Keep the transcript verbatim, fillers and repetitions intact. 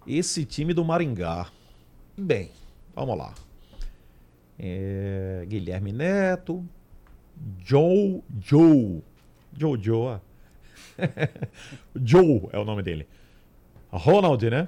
esse time do Maringá. Bem, vamos lá. É, Guilherme Neto, Joe, Joe, Joe, Joe, Joe é o nome dele. Ronald, né?